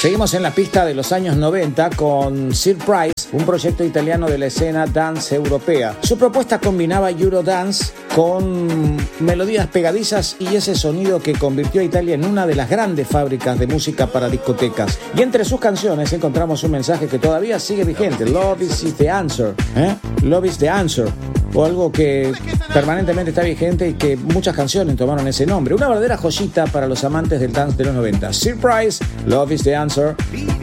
Seguimos en la pista de los años 90 con Surprise, un proyecto italiano de la escena dance europea. Su propuesta combinaba Eurodance con melodías pegadizas y ese sonido que convirtió a Italia en una de las grandes fábricas de música para discotecas. Y entre sus canciones encontramos un mensaje que todavía sigue vigente: Love is the answer, Love is the answer, o algo que permanentemente está vigente y que muchas canciones tomaron ese nombre. Una verdadera joyita para los amantes del dance de los 90. Surprise, Love is the answer.